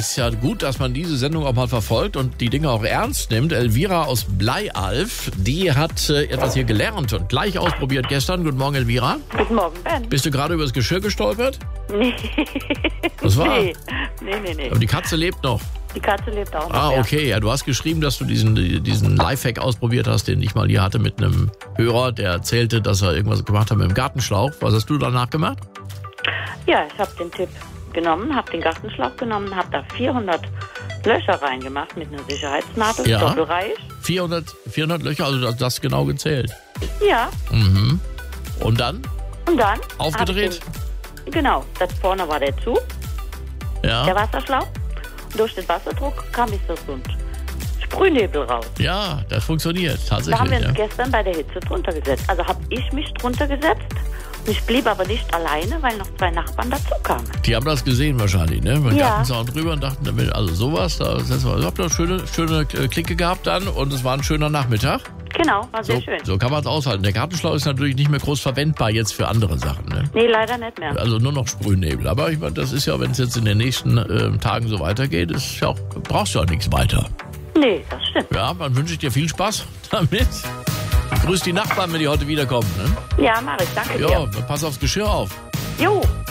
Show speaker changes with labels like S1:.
S1: ist ja gut, dass man diese Sendung auch mal verfolgt und die Dinge auch ernst nimmt. Elvira aus Bleialf, die hat etwas hier gelernt und gleich ausprobiert gestern. Guten Morgen, Elvira.
S2: Guten Morgen, Ben.
S1: Bist du gerade über das Geschirr gestolpert?
S2: Nee.
S1: Was war?
S2: Nee.
S1: Aber die Katze lebt noch.
S2: Die Katze lebt auch noch.
S1: Ah,
S2: ja.
S1: okay. Ja, du hast geschrieben, dass du diesen Lifehack ausprobiert hast, den ich mal hier hatte mit einem Hörer, der erzählte, dass er irgendwas gemacht hat mit dem Gartenschlauch. Was hast du danach gemacht?
S2: Ja, ich habe den Tipp genommen, habe den Gartenschlauch genommen, habe da 400 Löcher reingemacht mit einer Sicherheitsnadel,
S1: Ja.
S2: doppelreich.
S1: 400 Löcher, also das genau gezählt.
S2: Ja,
S1: Mhm. Und dann?
S2: und dann...
S1: Aufgedreht?
S2: Genau, das vorne war der Zug, der
S1: Ja.
S2: Wasserschlauch. Und durch den Wasserdruck kam ich so ein Sprühnebel raus.
S1: Ja, das funktioniert
S2: Da haben wir
S1: tatsächlich.
S2: uns
S1: Ja.
S2: gestern bei der Hitze drunter gesetzt. Also habe ich mich drunter gesetzt. Und ich blieb aber nicht alleine, weil noch 2 Nachbarn dazu kamen.
S1: Die haben das gesehen wahrscheinlich, ne? Mit dem
S2: Ja.
S1: Gartenzaun drüber und dachten, also sowas, da habt ihr eine schöne Clique gehabt dann und es war ein schöner Nachmittag.
S2: Genau, war sehr
S1: So,
S2: schön.
S1: so kann man es aushalten. Der Gartenschlauch ist natürlich nicht mehr groß verwendbar jetzt für andere Sachen, ne?
S2: Nee, leider nicht mehr.
S1: Also nur noch Sprühnebel. Aber ich meine, das ist ja, wenn es jetzt in den nächsten Tagen so weitergeht, ist ja auch, brauchst du ja nichts weiter.
S2: Nee, das stimmt.
S1: Ja, dann wünsche ich dir viel Spaß damit. Grüß die Nachbarn, wenn die heute wiederkommen, ne?
S2: Ja, mach ich. Danke
S1: Ja,
S2: dir.
S1: pass aufs Geschirr auf.
S2: Jo.